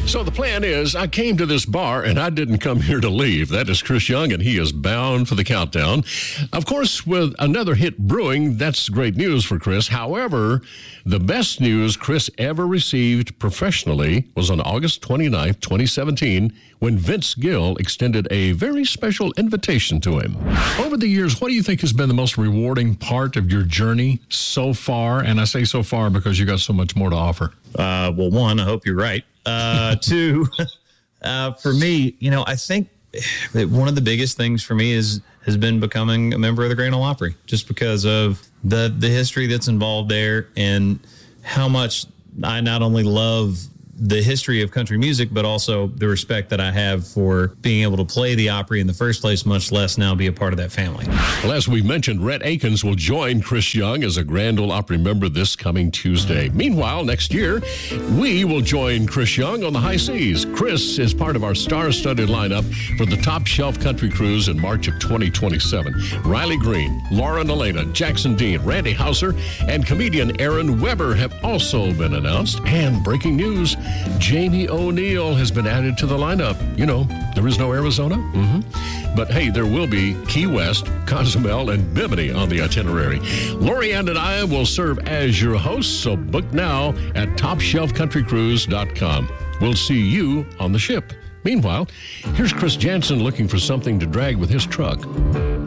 So the plan is, I came to this bar and I didn't come here to leave. That is Chris Young, and he is bound for the countdown. Of course, with another hit brewing, that's great news for Chris. However, the best news Chris ever received professionally was on August 29th, 2017, when Vince Gill extended a very special invitation to him. Over the years, what do you think has been the most rewarding part of your journey so far? And I say so far because you got so much more to offer. Well, one, I hope you're right. Two, for me, I think that one of the biggest things for me has been becoming a member of the Grand Ole Opry, just because of the history that's involved there and how much I not only love the history of country music, but also the respect that I have for being able to play the Opry in the first place, much less now be a part of that family. Well, as we mentioned, Rhett Akins will join Chris Young as a Grand Ole Opry member this coming Tuesday. Meanwhile, next year, we will join Chris Young on the high seas. Chris is part of our star-studded lineup for the Top Shelf Country Cruise in March of 2027. Riley Green, Lauren Elena, Jackson Dean, Randy Hauser, and comedian Aaron Weber have also been announced. And breaking news, Jamie O'Neill has been added to the lineup. There is no Arizona. But hey, there will be Key West, Cozumel, and Bimini on the itinerary. Lori Ann and I will serve as your hosts, so book now at TopShelfCountryCruise.com. We'll see you on the ship. Meanwhile, here's Chris Jansen looking for something to drag with his truck.